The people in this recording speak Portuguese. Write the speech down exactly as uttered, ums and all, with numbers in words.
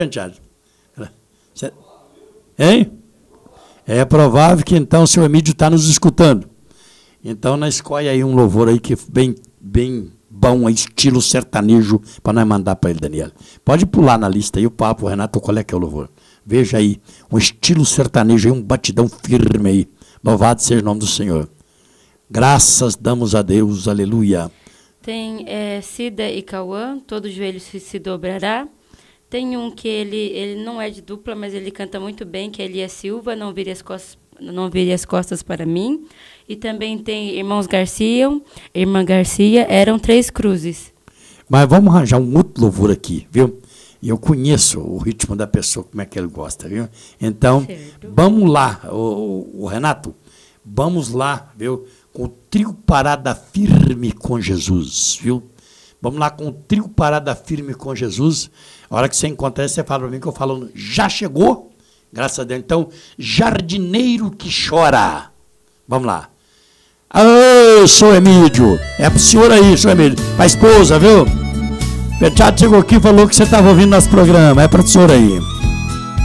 Hein? É provável que então o senhor Emílio está nos escutando. Então nós escolhe aí um louvor aí que bem, bem bom, estilo sertanejo, para nós mandar para ele, Daniel. Pode pular na lista aí o papo, Renato, qual é que é o louvor? Veja aí, um estilo sertanejo aí, um batidão firme aí. Louvado seja o nome do Senhor. Graças damos a Deus, aleluia. Tem é, Cida e Cauã, todo joelho se, se dobrará. Tem um que ele, ele não é de dupla, mas ele canta muito bem, que é Elias Silva, não vire as costas, não vire as costas para mim. E também tem Irmãos Garcia, Irmã Garcia, Eram Três Cruzes. Mas vamos arranjar um outro louvor aqui, viu? E eu conheço o ritmo da pessoa, como é que ele gosta, viu? Então, certo. Vamos lá, o, o Renato, vamos lá, viu? Com o trio Parada Firme com Jesus, viu? Vamos lá com o trio Parada Firme com Jesus. A hora que você encontrar, você fala para mim que eu falo, já chegou? Graças a Deus. Então, Jardineiro que Chora. Vamos lá. Ô, senhor Emílio, é pro senhor aí, senhor Emílio, pra esposa, viu? O Petiato chegou aqui e falou que você estava ouvindo nosso programa, é para o senhor aí.